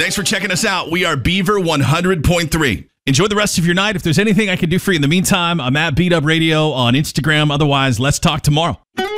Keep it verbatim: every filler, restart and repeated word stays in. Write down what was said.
Thanks for checking us out. We are Beaver one hundred point three. Enjoy the rest of your night. If there's anything I can do for you in the meantime, I'm at Beat Up Radio on Instagram. Otherwise, let's talk tomorrow.